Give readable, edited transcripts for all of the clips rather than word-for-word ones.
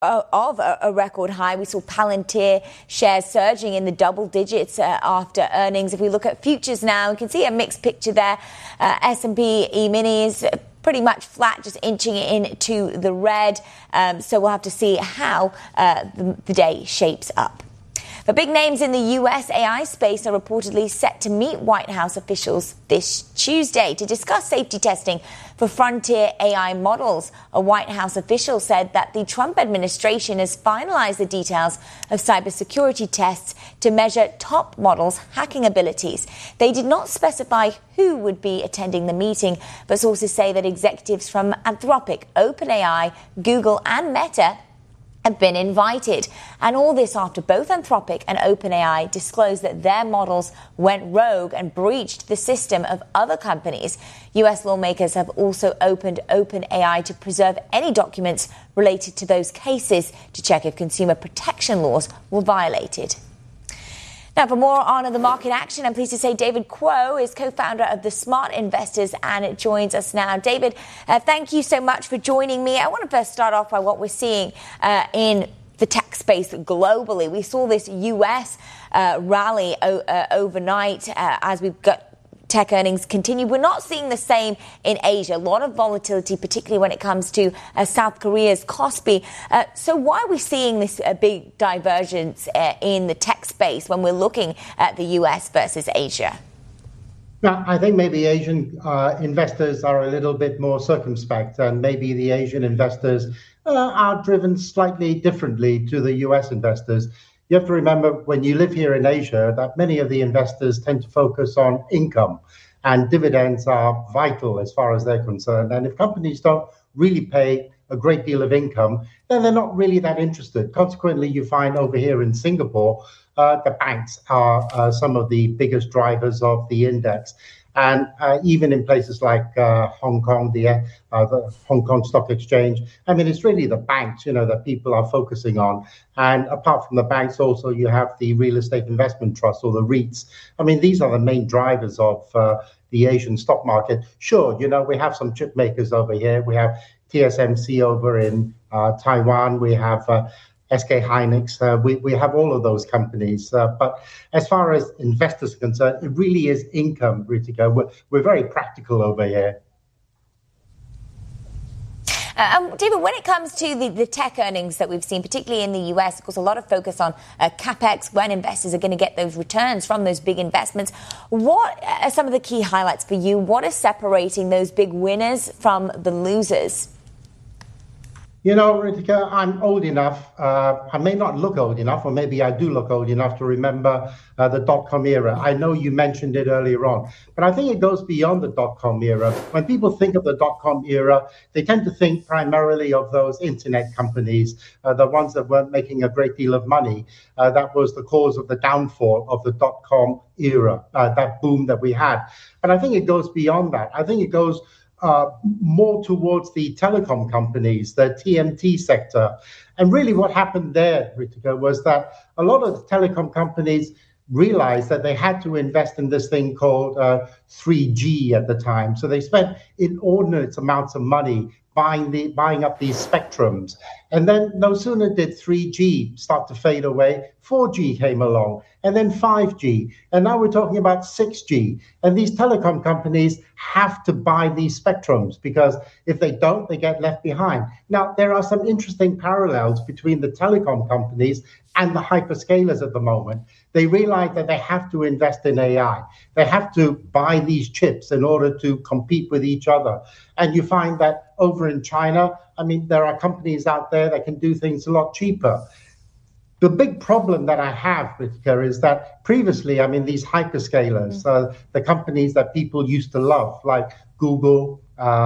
of a record high. We saw Palantir shares surging in the double digits after earnings. If we look at futures now, we can see a mixed picture there. S&P E-minis pretty much flat, just inching into the red. So we'll have to see how the day shapes up. The big names in the US AI space are reportedly set to meet White House officials this Tuesday to discuss safety testing for frontier AI models. A White House official said that the Trump administration has finalized the details of cybersecurity tests to measure top models' hacking abilities. They did not specify who would be attending the meeting, but sources say that executives from Anthropic, OpenAI, Google, and Meta have been invited. And all this after both Anthropic and OpenAI disclosed that their models went rogue and breached the system of other companies. US lawmakers have also opened OpenAI to preserve any documents related to those cases to check if consumer protection laws were violated. Now, for more on the market action, I'm pleased to say David Kuo is co-founder of the Smart Investors and joins us now. David, thank you so much for joining me. I want to first start off by what we're seeing in the tech space globally. We saw this US rally overnight as we've got tech earnings continue. We're not seeing the same in Asia. A lot of volatility, particularly when it comes to South Korea's Kospi. So why are we seeing this big divergence in the tech space when we're looking at the US versus Asia? Now, I think maybe Asian investors are a little bit more circumspect, and maybe the Asian investors are driven slightly differently to the US investors. You have to remember, when you live here in Asia, that many of the investors tend to focus on income, and dividends are vital as far as they're concerned. And if companies don't really pay a great deal of income, then they're not really that interested. Consequently, you find over here in Singapore, the banks are some of the biggest drivers of the index. And even in places like Hong Kong, the Hong Kong Stock Exchange, I mean, it's really the banks, that people are focusing on. And apart from the banks, also you have the real estate investment trust, or the REITs. I mean, these are the main drivers of the Asian stock market. Sure, we have some chip makers over here. We have TSMC over in Taiwan. We have SK Hynix, we have all of those companies. But as far as investors are concerned, it really is income, Ritika. We're very practical over here. David, when it comes to the tech earnings that we've seen, particularly in the US, of course, a lot of focus on CapEx, when investors are going to get those returns from those big investments. What are some of the key highlights for you? What is separating those big winners from the losers? Ritika, I'm old enough. I may not look old enough, or maybe I do look old enough to remember the dot-com era. I know you mentioned it earlier on, but I think it goes beyond the dot-com era. When people think of the dot-com era, they tend to think primarily of those internet companies, the ones that weren't making a great deal of money. That was the cause of the downfall of the dot-com era, that boom that we had. But I think it goes beyond that. I think it goes more towards the telecom companies, the TMT sector. And really what happened there, Ritika, was that a lot of the telecom companies realized that they had to invest in this thing called 3G at the time. So they spent inordinate amounts of money buying up these spectrums. And then no sooner did 3G start to fade away, 4G came along, and then 5G. And now we're talking about 6G. And these telecom companies have to buy these spectrums, because if they don't, they get left behind. Now, there are some interesting parallels between the telecom companies and the hyperscalers at the moment. They realize that they have to invest in AI. They have to buy these chips in order to compete with each other. And you find that over in China, I mean, there are companies out there that can do things a lot cheaper. The big problem that I have, Ritika, is that previously, I mean, these hyperscalers, the companies that people used to love, like Google,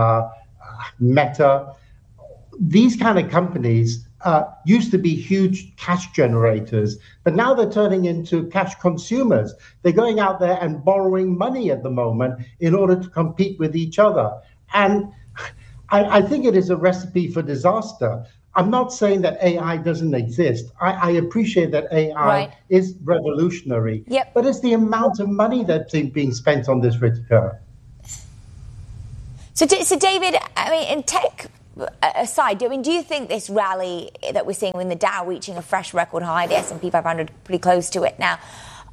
Meta, these kind of companies used to be huge cash generators, but now they're turning into cash consumers. They're going out there and borrowing money at the moment in order to compete with each other. And I think it is a recipe for disaster. I'm not saying that AI doesn't exist. I appreciate that AI is revolutionary, but it's the amount of money that's being spent on this, Ritika. So David, I mean, in tech aside, I mean, do you think this rally that we're seeing in the Dow reaching a fresh record high, the S&P 500 pretty close to it now,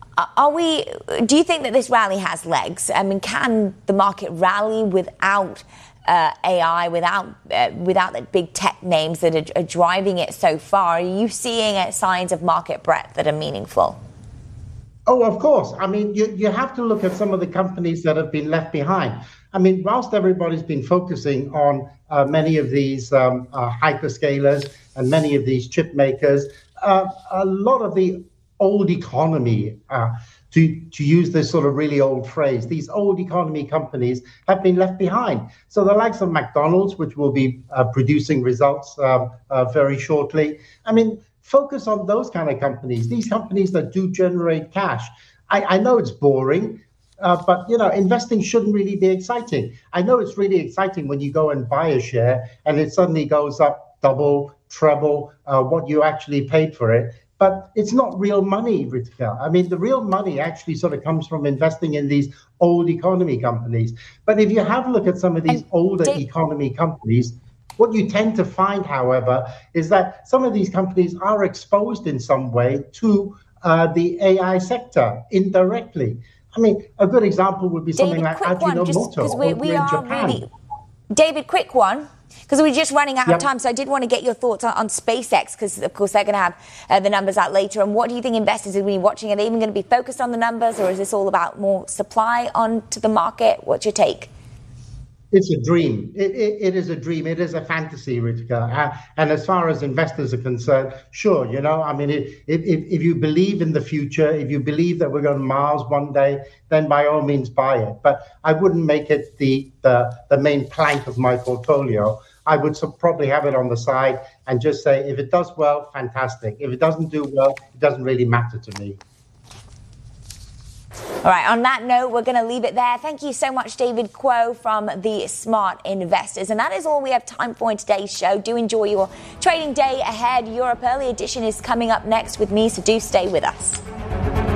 do you think that this rally has legs? I mean, can the market rally without AI, without the big tech names that are driving it so far? Are you seeing signs of market breadth that are meaningful? Oh, of course. I mean, you have to look at some of the companies that have been left behind. I mean, whilst everybody's been focusing on many of these hyperscalers and many of these chip makers, a lot of the old economy, to use this sort of really old phrase, these old economy companies have been left behind. So the likes of McDonald's, which will be producing results very shortly. I mean, focus on those kind of companies, these companies that do generate cash. I know it's boring, but, investing shouldn't really be exciting. I know it's really exciting when you go and buy a share and it suddenly goes up double, treble what you actually paid for it. But it's not real money, Ritika. I mean, the real money actually sort of comes from investing in these old economy companies. But if you have a look at some of these older economy companies, what you tend to find, however, is that some of these companies are exposed in some way to the AI sector indirectly. I mean, a good example would be something like Ajinomoto over in Japan. David, quick one, because we're just running out of time. So I did want to get your thoughts on SpaceX, because, of course, they're going to have the numbers out later. And what do you think investors are going to be watching? Are they even going to be focused on the numbers, or is this all about more supply onto the market? What's your take? It's a dream. It is a dream. It is a fantasy, Ritika. And as far as investors are concerned, sure, I mean, if you believe in the future, if you believe that we're going to Mars one day, then by all means buy it. But I wouldn't make it the main plank of my portfolio. I would probably have it on the side and just say, if it does well, fantastic. If it doesn't do well, it doesn't really matter to me. All right, on that note, we're going to leave it there. Thank you so much, David Kuo from the Smart Investors. And that is all we have time for in today's show. Do enjoy your trading day ahead. Europe Early Edition is coming up next with me, so do stay with us.